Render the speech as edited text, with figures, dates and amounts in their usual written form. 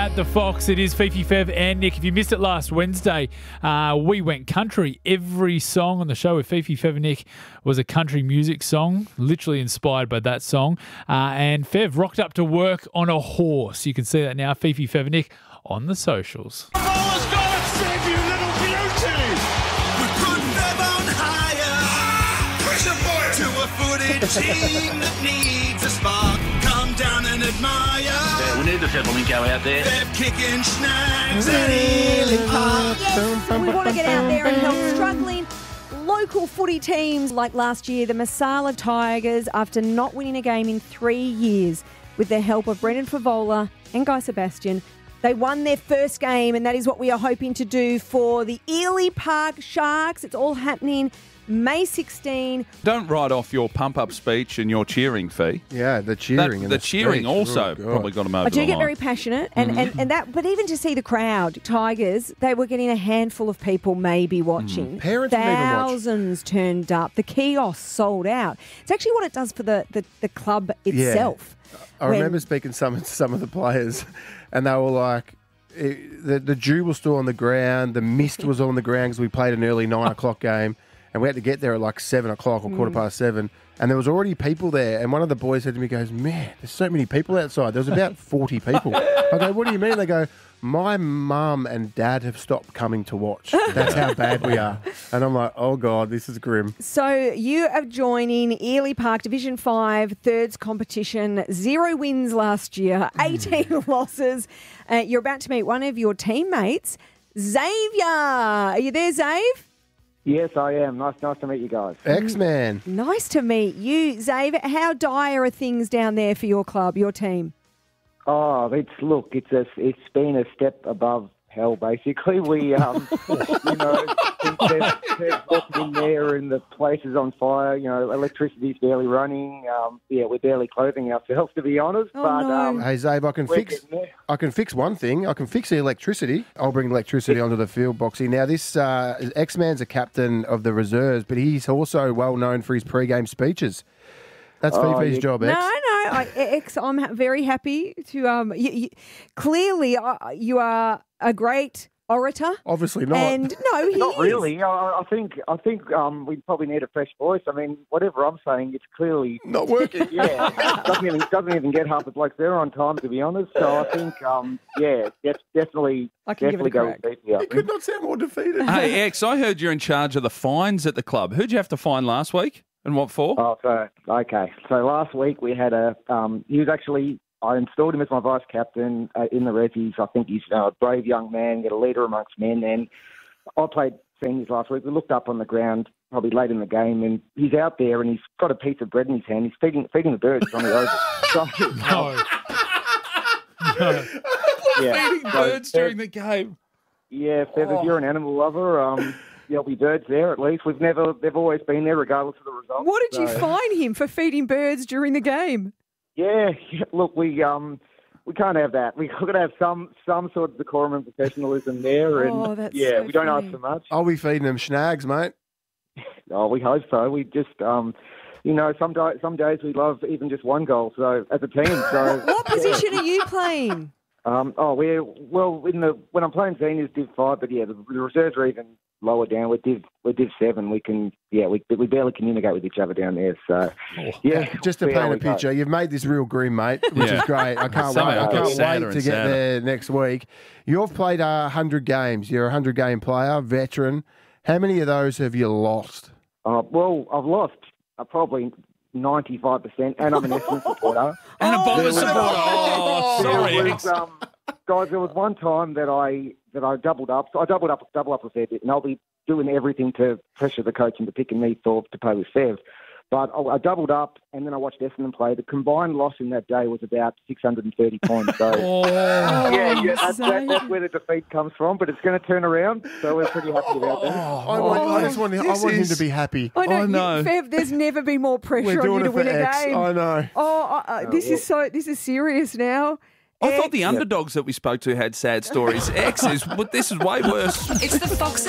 At the Fox, it is Fifi, Fev and Nick. If you missed it last Wednesday, we went country. Every song on the show with Fifi, Fev and Nick was a country music song, literally inspired by that song. And Fev rocked up to work on a horse. You can see that now, Fifi, Fev and Nick, on the socials. Team that needs a spark, come down and admire. Yeah, we need the Feffelinko out there. They're kicking snags at Ealing Park. Yes, we want to get out there and help struggling local footy teams like last year, the Masala Tigers, after not winning a game in 3 years. With the help of Brendan Favola and Guy Sebastian, they won their first game, and that is what we are hoping to do for the Ely Park Sharks. It's all happening May 16. Don't write off your pump-up speech and your cheering, Fee. Yeah, the cheering. The cheering also probably got them over I do the get line. very passionate, and that. But even to see the crowd, Tigers, they were getting a handful of people maybe watching. Parents didn't even watch. Thousands turned up. The kiosks sold out. It's actually what it does for the club itself. I remember speaking to some of the players, and they were like, the dew was still on the ground, the mist was on the ground because we played an early 9 o'clock game. And we had to get there at like 7 o'clock or 7:15. And there was already people there. And one of the boys said to me, goes, man, there's so many people outside. There was about 40 people. I go, what do you mean? They go, my mum and dad have stopped coming to watch. That's how bad we are. And I'm like, oh, God, this is grim. So you are joining Ely Park Division 5 thirds competition. 0 wins last year, 18 losses. You're about to meet one of your teammates, Xavier. Are you there, Xav? Yes, I am. Nice to meet you guys. X-Man. Nice to meet you, Xavier. How dire are things down there for your club, your team? Oh, it's been a step above hell, basically. We, they're walking in there and the place is on fire. Electricity's barely running. We're barely clothing ourselves, to be honest. Oh, no. Hey, Zabe, I can fix one thing. I can fix the electricity. I'll bring electricity onto the field, Boxy. Now, this X-Man's a captain of the reserves, but he's also well known for his pre-game speeches. That's Fifi's job, X. No, X, I'm very happy to... clearly, you are a great orator. Obviously not. And no, he Not is. really. I think we probably need a fresh voice. I mean, whatever I'm saying, it's clearly Not working. Yeah, doesn't even get half the blokes there on time, to be honest. So I think, definitely I can give it a go crack. with Fifi. I He think. could not sound more defeated. Hey, X, I heard you're in charge of the fines at the club. Who'd you have to fine last week and what for? Oh, so last week we had I installed him as my vice captain in the Rezzies. I think he's a brave young man, a leader amongst men. And I played seniors last week. We looked up on the ground probably late in the game, and he's out there and he's got a piece of bread in his hand. He's feeding the birds on the oval. Feeding birds during the game. Yeah, Fev, if you're an animal lover, there'll be birds there at least. They've always been there regardless of the result. What did you fine him for feeding birds during the game? Yeah, look, we can't have that. We've got to have some sort of decorum and professionalism there. And that's we so don't funny. ask for much. I'll be feeding them schnags, mate. Oh, we hope so. We just, some days we love even just one goal. So as a team, so What position are you playing? when I'm playing seniors, Div 5, but the reserves are even lower down. We're Div 7. We barely communicate with each other down there. So Just to see how paint a we go. picture, you've made this real grim, mate, which is great. I can't wait. Somehow I it can't gets sadder wait to and get sadder. there next week. You've played 100 games. You're a 100-game player, veteran. How many of those have you lost? Well, I've lost probably 95%, and I'm an Essendon supporter. And a Bomber supporter. Oh, sorry, There X. was, guys, there was one time that I doubled up. So I double up a fair bit, and I'll be doing everything to pressure the coach into picking me to play with Fev. But I doubled up, and then I watched Essendon play. The combined loss in that day was about 630 points. So that's where the defeat comes from. But it's going to turn around, so we're pretty happy about that. I want him to be happy. I know. know. Fev, there's never been more pressure on you to win a game. I know. This is serious now. I thought the underdogs that we spoke to had sad stories. X is, this is way worse. It's the Fox